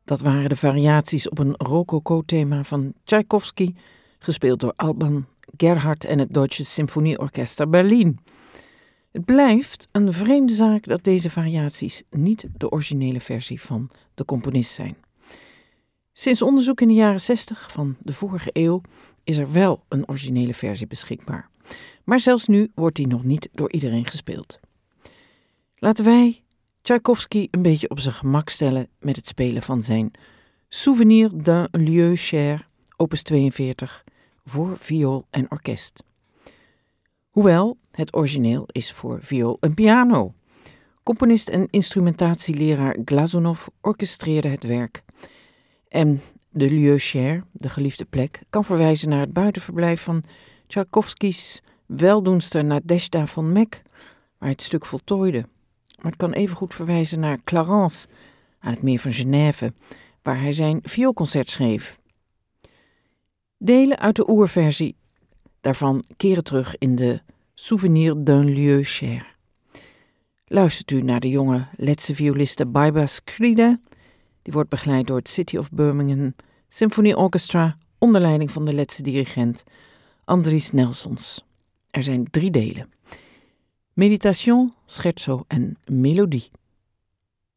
Dat waren de variaties op een rococo-thema van Tchaikovsky, gespeeld door Alban Gerhardt en het Deutsche Symphonieorchester Berlin. Het blijft een vreemde zaak dat deze variaties niet de originele versie van de componist zijn. Sinds onderzoek in de jaren 60 van de vorige eeuw is er wel een originele versie beschikbaar. Maar zelfs nu wordt die nog niet door iedereen gespeeld. Laten wij Tchaikovsky een beetje op zijn gemak stellen met het spelen van zijn Souvenir d'un lieu cher, opus 42, voor viool en orkest. Hoewel het origineel is voor viool en piano. Componist en instrumentatieleraar Glazunov orchestreerde het werk. En de lieu cher, de geliefde plek, kan verwijzen naar het buitenverblijf van Tchaikovskys weldoenster Nadezhda von Meck, waar het stuk voltooide. Maar het kan evengoed verwijzen naar Clarens, aan het meer van Genève, waar hij zijn vioolconcert schreef. Delen uit de oerversie daarvan keren terug in de Souvenir d'un lieu cher. Luistert u naar de jonge Letse violiste Baiba Skride. Die wordt begeleid door het City of Birmingham Symphony Orchestra onder leiding van de Letse dirigent Andries Nelsons. Er zijn 3 delen: Meditation, Scherzo en Melodie.